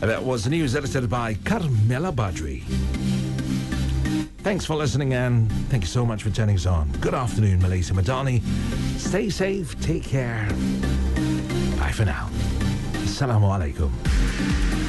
That was the news edited by Carmela Badri. Thanks for listening, and thank you so much for turning us on. Good afternoon, Melissa Madani. Stay safe, take care. Bye for now. Assalamu alaikum.